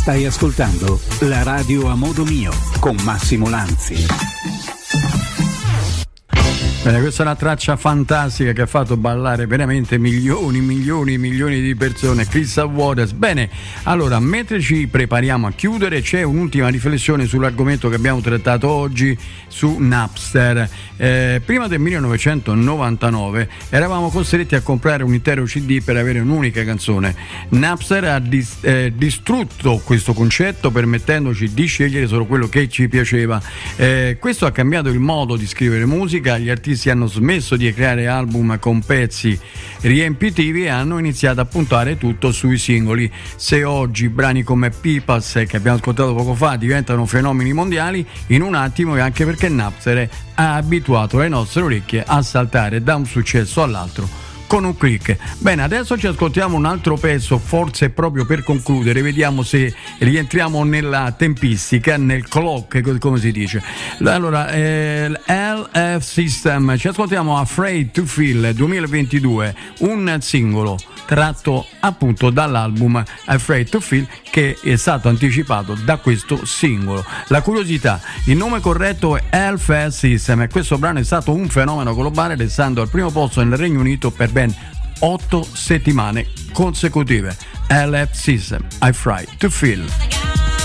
Stai ascoltando la radio a modo mio con Massimo Lanzi. Bene, questa è una traccia fantastica che ha fatto ballare veramente milioni di persone. Crystal Waters. Bene, allora, mentre ci prepariamo a chiudere, c'è un'ultima riflessione sull'argomento che abbiamo trattato oggi su Napster. Prima del 1999 eravamo costretti a comprare un intero CD per avere un'unica canzone. Napster ha distrutto questo concetto, permettendoci di scegliere solo quello che ci piaceva. Questo ha cambiato il modo di scrivere musica. Gli artisti hanno smesso di creare album con pezzi riempitivi e hanno iniziato a puntare tutto sui singoli. Se oggi brani come Peoples, che abbiamo ascoltato poco fa, diventano fenomeni mondiali, in un attimo è anche perché Napster ha abituato le nostre orecchie a saltare da un successo all'altro con un click. Bene, adesso ci ascoltiamo un altro pezzo, forse proprio per concludere, vediamo se rientriamo nella tempistica, nel clock, come si dice. Allora, LF System, ci ascoltiamo Afraid to Feel 2022, un singolo tratto appunto dall'album Afraid to Feel, che è stato anticipato da questo singolo. La curiosità, il nome corretto è LF System e questo brano è stato un fenomeno globale, restando al primo posto nel Regno Unito per ben 8 settimane consecutive. LF System, Afraid to Feel.